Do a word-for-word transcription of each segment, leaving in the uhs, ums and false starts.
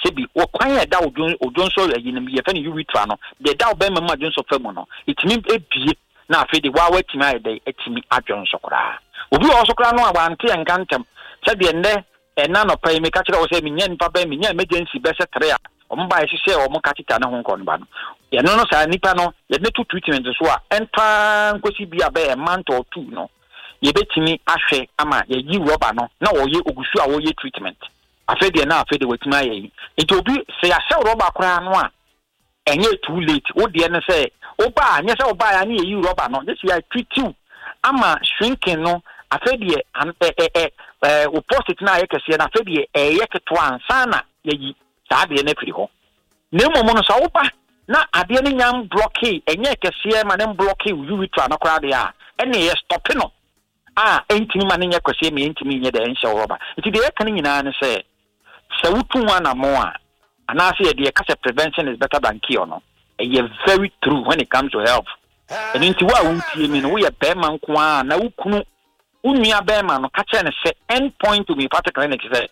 sebi wo kwan ya da odon odon so ya yin ye fa ne urethra no de da wo be ma adwon so fa mu no itimi ebie na afi de wa watimi ayede etimi adwon so kora obi wo so kora no abante enkantem se de nde ena no pa me ka kire wo se minya nipa ba minya emergency be se tre a omba ye hye o mo ka kita ne ho nkon ba no ye no no sa nipa no ye ne to treatment so a enta nkosi bia be a month or two no ye betimi ahwe ama ye yi rubber no na wo ye ogusu a wo ye treatment afede na afede wetima ye nti obi se ya hye rubber kora no a enye too late wo de ne se oba anya se oba ya ne ye yi rubber no this ya treat you ama shrinking no afede eh eh eh o post na ye kese na afede eh ye keto ansa na ye yi saa de na firi ho na momo no so oba na ade ne nyam blockade enye kese ma ne blockade urethra na kora de a ene ye stop no ah entimi ma ne nya kese me entimi nye de enhye rubber nti de ye kan nyina ne se se wutu na mo a ana se de kase prevention is better than cure no e very true when it comes to health and nti wa wutie mi no wo ye bema nko a na wukunu unua bema no ka che ne se end point to me particular clinic say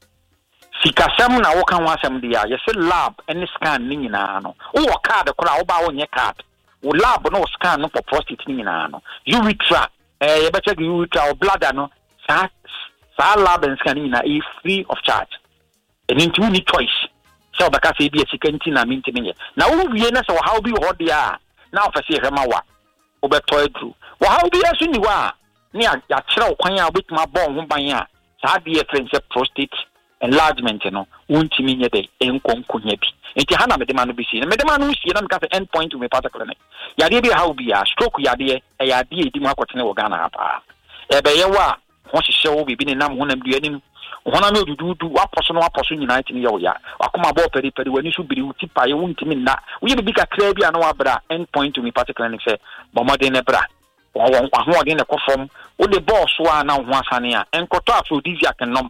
sikasam na wo kan wasam dia ye se lab and scan ni nyina no wo card kora wo ba wo nye card wo lab no scan no for prostate ni nyina no urethra eh ye beche urethra or bladder no sa sa lab and scan ni nyina is free of charge and nti we need choice so baka se bi sikanti na minti menye na wo wie na so how bi ho dia na ofese hwema wa wo beto edru wo how bi asu ni wa ni ya kire okwan a obetima bon ho ban a sa de friendship prostate enlargement no wontimi nye de enkonkonya bi enti hana medema no bi si na medema no si na meka se end point to me particular clinic yade bi how bi a stroke yade e yade edi mu akotene wo Ghana hapa e be ye wa ho hyehyɛ wo bibi ne nam ho nam duanim hona no dududu waposo no waposo nyina ntimi ye wo ya akoma bo peri peri wani so biri uti pa ye wontimi na wo ye bibi kakra bi ana wabra end point to me particular clinic se bomode ne bra wo wo ahoɔden ne kɔfom wo de boss wa na ho asane a enkoto aphrodisiac nom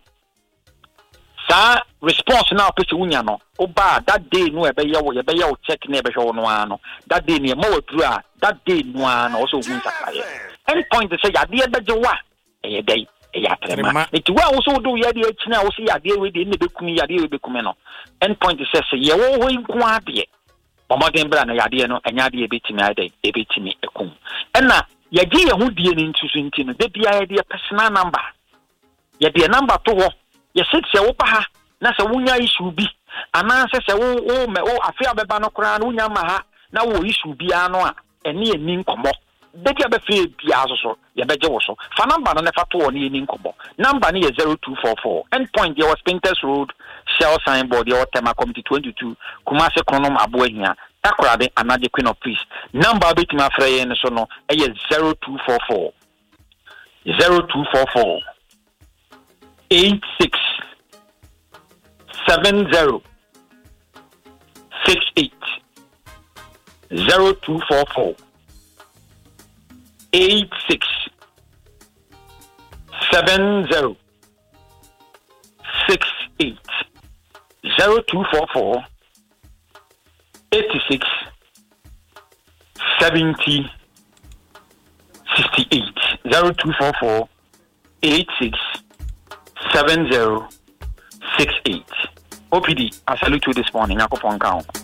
sa response na opese wunya no oba that day no ebe ye wo ye be ye wo check na ebe hwe wo no ano that day ne mo waduru a that day no ano wo so hu nsakaye end point say ya de ebe je wa e dey e ya trema eti wa wo so do ya de akina wo so ya de we de ne bekumi ya de we bekumi no end point say say ye wo ho nku ade bomodin bra na ya de no enya de ebetimi ade ebetimi ekum ena ya gi ye hu die ni ntusu nti no de bia ye de personal number ye de number to wo ye sit se wo pa ha na se wunya issue bi ana se se wo wo me wo afia beba no kra na wunya ma ha na wo issue bi ano a ene ye ni nkomo de dia be fe bia so so ye beje wo so fa number no ne fa to wo ne ni nkomo number ne ye zero two four four end point ye was Spintex Road Shell signboard ye Tema Committee twenty-two Kumase Kronom Aboahia takorade Anade Queen of Peace number beti ma frɛ ye ne so no e ye zero two four four zero two four four eight six seven zero six eight zero two four four eight six seven zero six eight zero two four four eight six seventy sixty eight zero two four four eight six seven zero six eight. O P D, I salute you this morning. Yakopon Count.